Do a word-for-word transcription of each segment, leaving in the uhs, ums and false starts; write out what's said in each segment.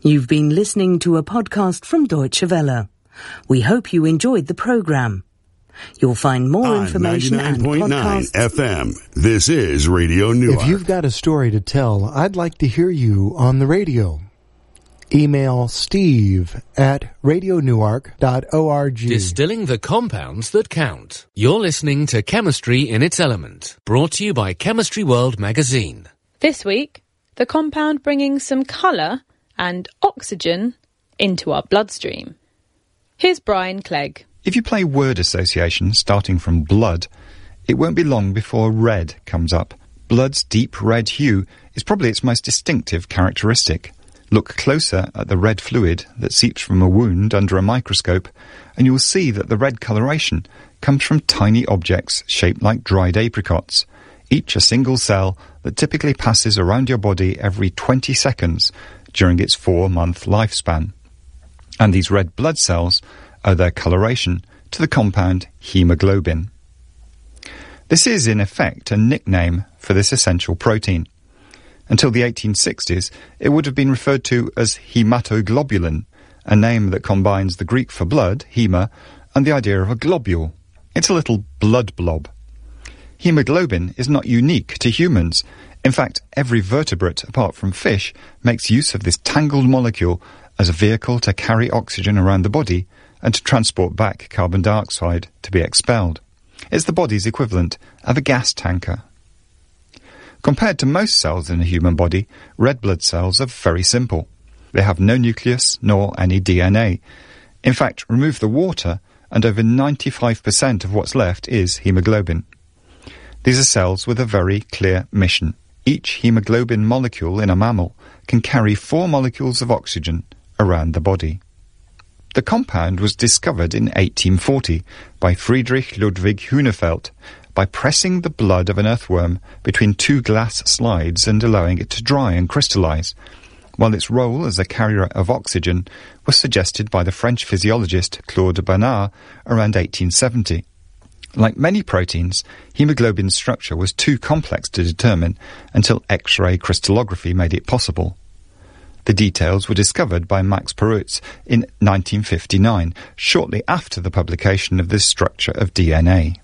You've been listening to a podcast from Deutsche Welle. We hope you enjoyed the program. You'll find more On information and ninety-nine point nine podcasts. F M, this is Radio Newark. If you've got a story to tell, I'd like to hear you on the radio. Email steve at radio newark dot org. Distilling the compounds that count. You're listening to Chemistry in its Element, brought to you by Chemistry World magazine. This week, the compound bringing some colour and oxygen into our bloodstream. Here's Brian Clegg. If you play word association starting from blood, it won't be long before red comes up. Blood's deep red hue is probably its most distinctive characteristic. Look closer at the red fluid that seeps from a wound under a microscope, and you'll see that the red coloration comes from tiny objects shaped like dried apricots, each a single cell that typically passes around your body every twenty seconds during its four-month lifespan. And these red blood cells owe their coloration to the compound hemoglobin. This is, in effect, a nickname for this essential protein. Until the eighteen sixties, it would have been referred to as hematoglobulin, a name that combines the Greek for blood, hema, and the idea of a globule. It's a little blood blob. Hemoglobin is not unique to humans. In fact, every vertebrate, apart from fish, makes use of this tangled molecule as a vehicle to carry oxygen around the body and to transport back carbon dioxide to be expelled. It's the body's equivalent of a gas tanker. Compared to most cells in a human body, red blood cells are very simple. They have no nucleus nor any D N A. In fact, remove the water and over ninety-five percent of what's left is hemoglobin. These are cells with a very clear mission. Each hemoglobin molecule in a mammal can carry four molecules of oxygen around the body. The compound was discovered in eighteen forty by Friedrich Ludwig Hunefeld by pressing the blood of an earthworm between two glass slides and allowing it to dry and crystallize, while its role as a carrier of oxygen was suggested by the French physiologist Claude Bernard around eighteen seventy. Like many proteins, hemoglobin's structure was too complex to determine until X-ray crystallography made it possible. The details were discovered by Max Perutz in nineteen fifty-nine, shortly after the publication of this structure of D N A.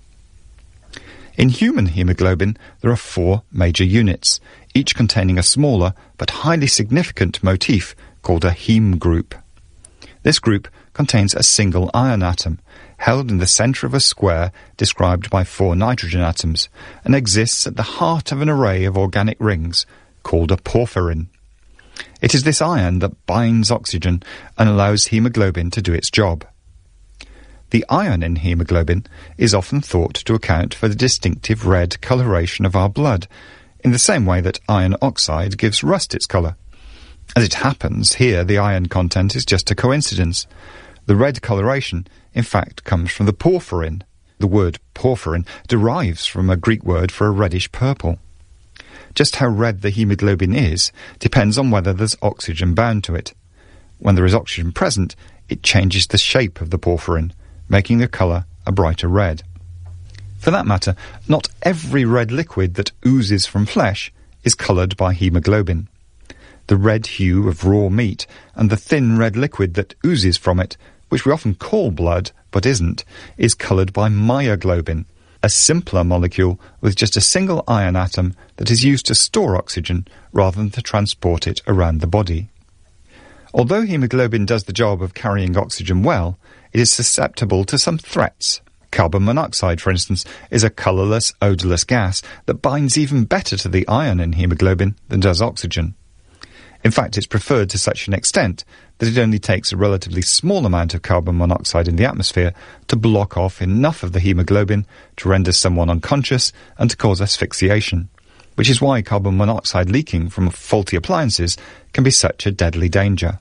In human hemoglobin, there are four major units, each containing a smaller but highly significant motif called a heme group. This group contains a single iron atom, held in the centre of a square described by four nitrogen atoms, and exists at the heart of an array of organic rings called a porphyrin. It is this iron that binds oxygen and allows hemoglobin to do its job. The iron in hemoglobin is often thought to account for the distinctive red coloration of our blood, in the same way that iron oxide gives rust its colour. As it happens, here the iron content is just a coincidence. The red coloration, in fact, comes from the porphyrin. The word porphyrin derives from a Greek word for a reddish purple. Just how red the hemoglobin is depends on whether there's oxygen bound to it. When there is oxygen present, it changes the shape of the porphyrin, making the colour a brighter red. For that matter, not every red liquid that oozes from flesh is coloured by hemoglobin. The red hue of raw meat and the thin red liquid that oozes from it, which we often call blood but isn't, is coloured by myoglobin, a simpler molecule with just a single iron atom that is used to store oxygen rather than to transport it around the body. Although hemoglobin does the job of carrying oxygen well, it is susceptible to some threats. Carbon monoxide, for instance, is a colourless, odourless gas that binds even better to the iron in hemoglobin than does oxygen. In fact, it's preferred to such an extent that it only takes a relatively small amount of carbon monoxide in the atmosphere to block off enough of the hemoglobin to render someone unconscious and to cause asphyxiation, which is why carbon monoxide leaking from faulty appliances can be such a deadly danger.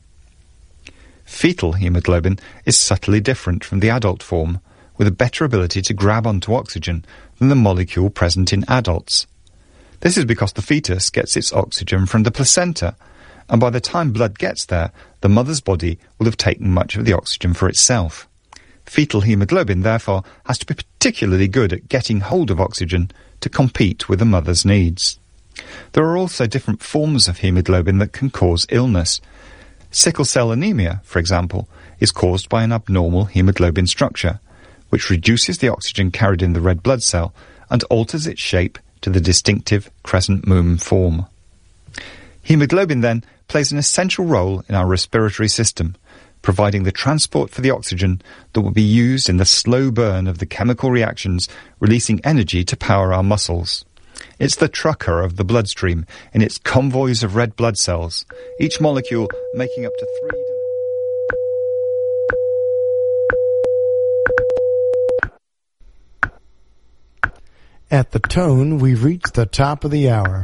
Fetal hemoglobin is subtly different from the adult form, with a better ability to grab onto oxygen than the molecule present in adults. This is because the fetus gets its oxygen from the placenta, and by the time blood gets there, the mother's body will have taken much of the oxygen for itself. Fetal hemoglobin, therefore, has to be particularly good at getting hold of oxygen to compete with the mother's needs. There are also different forms of hemoglobin that can cause illness. Sickle cell anemia, for example, is caused by an abnormal hemoglobin structure, which reduces the oxygen carried in the red blood cell and alters its shape to the distinctive crescent moon form. Hemoglobin, then, plays an essential role in our respiratory system, providing the transport for the oxygen that will be used in the slow burn of the chemical reactions, releasing energy to power our muscles. It's the trucker of the bloodstream in its convoys of red blood cells, each molecule making up to three... At the tone, we've reached the top of the hour.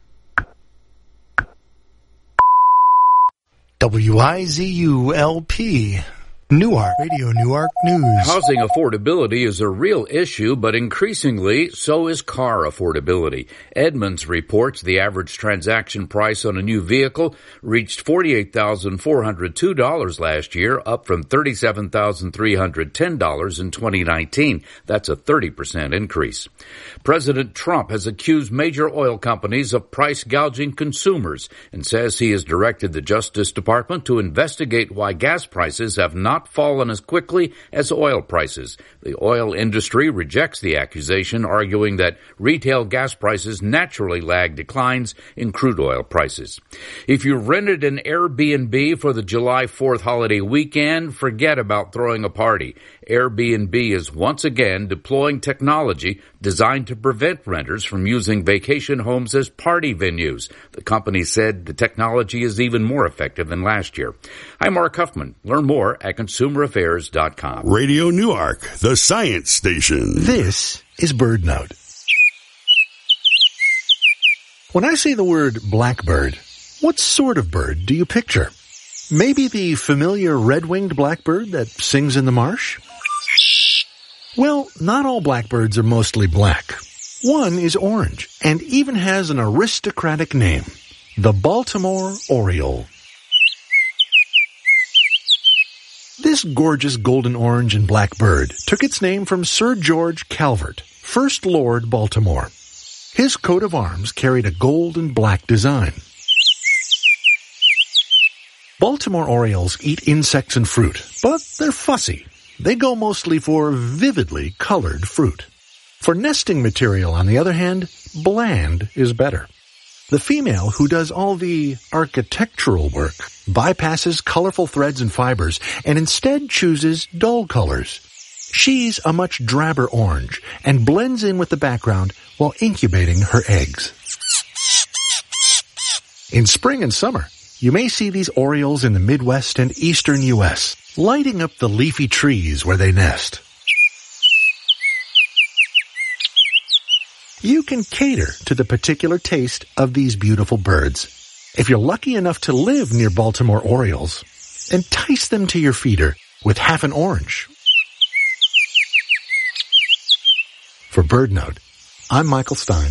W I Z U L P, Newark, Radio Newark News. Housing affordability is a real issue, but increasingly, so is car affordability. Edmunds reports the average transaction price on a new vehicle reached forty-eight thousand four hundred two dollars last year, up from thirty-seven thousand three hundred ten dollars in twenty nineteen. That's a thirty percent increase. President Trump has accused major oil companies of price gouging consumers and says he has directed the Justice Department to investigate why gas prices have not fallen as quickly as oil prices. The oil industry rejects the accusation, arguing that retail gas prices naturally lag declines in crude oil prices. If you rented an Airbnb for the July fourth holiday weekend, forget about throwing a party. Airbnb is once again deploying technology designed to prevent renters from using vacation homes as party venues. The company said the technology is even more effective than last year. I'm Mark Huffman. Learn more at consumer affairs dot com. Radio Newark, the science station. This is BirdNote. When I say the word blackbird, what sort of bird do you picture? Maybe the familiar red-winged blackbird that sings in the marsh? Well, not all blackbirds are mostly black. One is orange and even has an aristocratic name, the Baltimore Oriole. This gorgeous golden orange and black bird took its name from Sir George Calvert, First Lord Baltimore. His coat of arms carried a gold and black design. Baltimore Orioles eat insects and fruit, but they're fussy. They go mostly for vividly colored fruit. For nesting material, on the other hand, bland is better. The female, who does all the architectural work, bypasses colorful threads and fibers and instead chooses dull colors. She's a much drabber orange and blends in with the background while incubating her eggs. In spring and summer, you may see these orioles in the Midwest and eastern U S, lighting up the leafy trees where they nest. You can cater to the particular taste of these beautiful birds. If you're lucky enough to live near Baltimore Orioles, entice them to your feeder with half an orange. For BirdNote, I'm Michael Stein.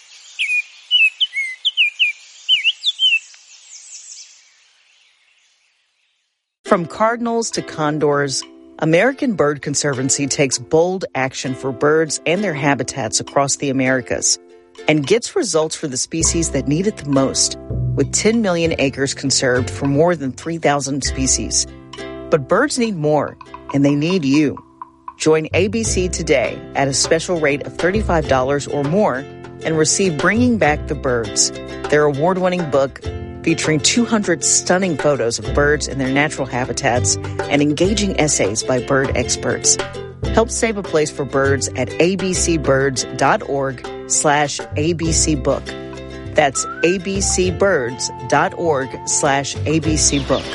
From cardinals to condors, American Bird Conservancy takes bold action for birds and their habitats across the Americas and gets results for the species that need it the most, with ten million acres conserved for more than three thousand species. But birds need more, and they need you. Join A B C today at a special rate of thirty-five dollars or more and receive Bringing Back the Birds, their award-winning book featuring two hundred stunning photos of birds in their natural habitats and engaging essays by bird experts. Help save a place for birds at abcbirds.org slash abcbook. That's abcbirds.org slash abcbook.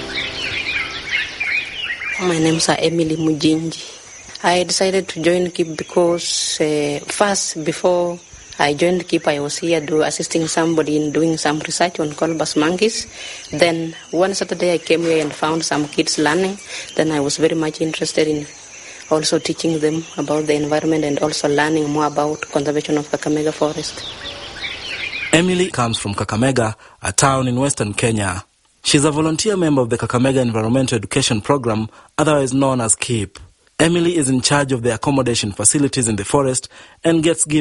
My name is Emily Mujinji. I decided to join KIP because uh, first, before I joined KIP, I was here do, assisting somebody in doing some research on colobus monkeys. Then one Saturday I came here and found some kids learning. Then I was very much interested in also teaching them about the environment and also learning more about conservation of Kakamega Forest. Emily comes from Kakamega, a town in western Kenya. She's a volunteer member of the Kakamega Environmental Education Program, otherwise known as KIP. Emily is in charge of the accommodation facilities in the forest and gets given